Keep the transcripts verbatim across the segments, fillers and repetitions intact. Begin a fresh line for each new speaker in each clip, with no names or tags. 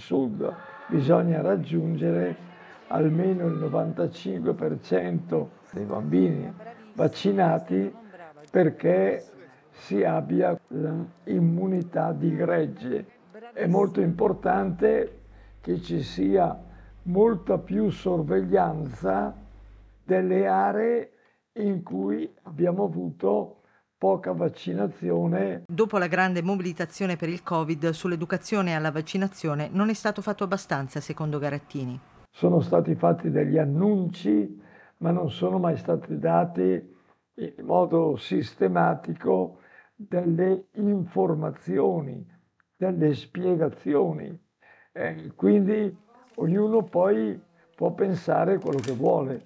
sud bisogna raggiungere almeno il novantacinque per cento dei bambini vaccinati perché si abbia l'immunità di gregge. È molto importante che ci sia molta più sorveglianza delle aree in cui abbiamo avuto poca vaccinazione.
Dopo la grande mobilitazione per il Covid, sull'educazione alla vaccinazione non è stato fatto abbastanza, secondo Garattini.
Sono stati fatti degli annunci, ma non sono mai stati dati in modo sistematico delle informazioni, delle spiegazioni. Eh, quindi ognuno poi può pensare quello che vuole.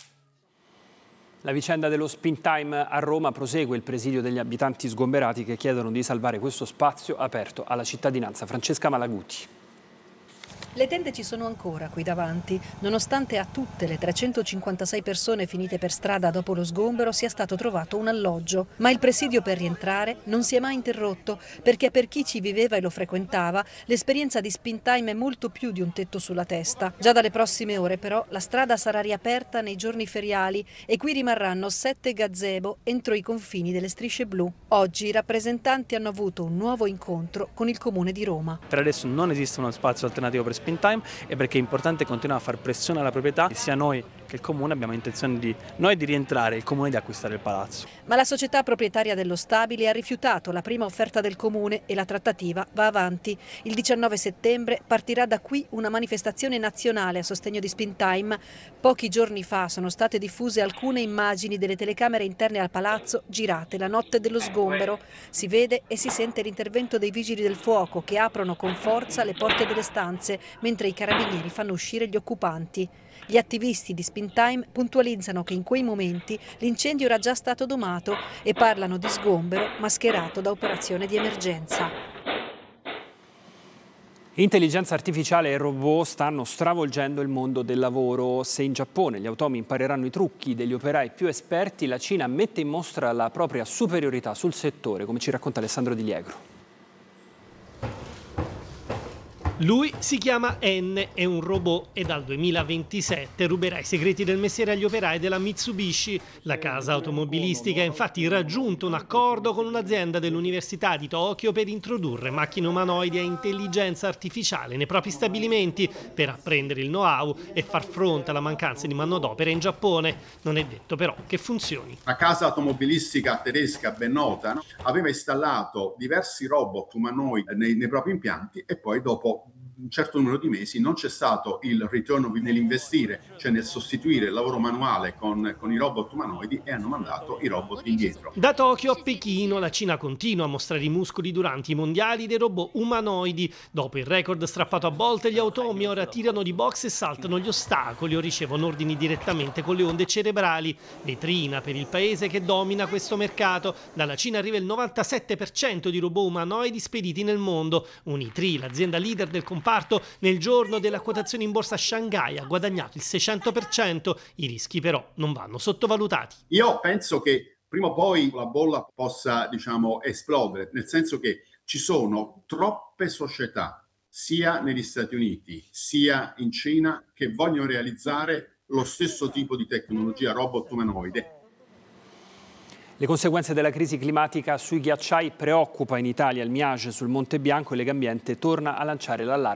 La vicenda dello Spin Time a Roma prosegue il presidio degli abitanti sgomberati che chiedono di salvare questo spazio aperto alla cittadinanza. Francesca Malaguti.
Le tende ci sono ancora qui davanti, nonostante a tutte le trecentocinquantasei persone finite per strada dopo lo sgombero sia stato trovato un alloggio. Ma il presidio per rientrare non si è mai interrotto, perché per chi ci viveva e lo frequentava, l'esperienza di Spin Time è molto più di un tetto sulla testa. Già dalle prossime ore però la strada sarà riaperta nei giorni feriali e qui rimarranno sette gazebo entro i confini delle strisce blu. Oggi i rappresentanti hanno avuto un nuovo incontro con il Comune di Roma.
Per adesso non esiste uno spazio alternativo per Spin Time e perché è importante continuare a far pressione alla proprietà, sia noi che il Comune abbiamo intenzione di noi di rientrare, il Comune di acquistare il palazzo.
Ma la società proprietaria dello stabile ha rifiutato la prima offerta del Comune e la trattativa va avanti. Il diciannove settembre partirà da qui una manifestazione nazionale a sostegno di Spin Time. Pochi giorni fa sono state diffuse alcune immagini delle telecamere interne al palazzo girate la notte dello sgombero. Si vede e si sente l'intervento dei vigili del fuoco che aprono con forza le porte delle stanze mentre i carabinieri fanno uscire gli occupanti. Gli attivisti di Spin Time puntualizzano che in quei momenti l'incendio era già stato domato e parlano di sgombero mascherato da operazione di emergenza.
Intelligenza artificiale e robot stanno stravolgendo il mondo del lavoro. Se in Giappone gli automi impareranno i trucchi degli operai più esperti, la Cina mette in mostra la propria superiorità sul settore, come ci racconta Alessandro Di Liegro.
Lui si chiama N, è un robot e dal duemilaventisette ruberà i segreti del mestiere agli operai della Mitsubishi. La casa automobilistica ha infatti raggiunto un accordo con un'azienda dell'Università di Tokyo per introdurre macchine umanoidi a intelligenza artificiale nei propri stabilimenti per apprendere il know-how e far fronte alla mancanza di manodopera in Giappone. Non è detto però che funzioni.
La casa automobilistica tedesca ben nota, no? Aveva installato diversi robot umanoidi nei, nei propri impianti e poi dopo un certo numero di mesi non c'è stato il ritorno nell'investire, cioè nel sostituire il lavoro manuale con, con i robot umanoidi, e hanno mandato i robot indietro.
Da Tokyo a Pechino la Cina continua a mostrare i muscoli durante i mondiali dei robot umanoidi. Dopo il record strappato a volte, gli automi ora tirano di box e saltano gli ostacoli o ricevono ordini direttamente con le onde cerebrali. Vetrina per il paese che domina questo mercato. Dalla Cina arriva il novantasette per cento di robot umanoidi spediti nel mondo. Unitri, l'azienda leader del comparto, nel giorno della quotazione in borsa a Shanghai ha guadagnato il seicento per cento. I rischi però non vanno sottovalutati.
Io penso che prima o poi la bolla possa, diciamo, esplodere, nel senso che ci sono troppe società, sia negli Stati Uniti sia in Cina, che vogliono realizzare lo stesso tipo di tecnologia robot umanoide.
Le conseguenze della crisi climatica sui ghiacciai preoccupa in Italia. Il Miage sul Monte Bianco e Legambiente torna a lanciare l'allarme.